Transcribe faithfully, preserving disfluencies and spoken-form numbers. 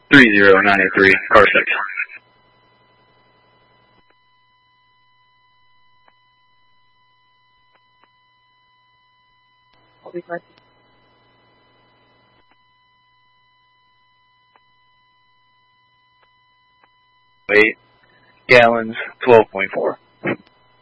three zero nine eight three, car six. I'll be glad to. Eight gallons, twelve point four.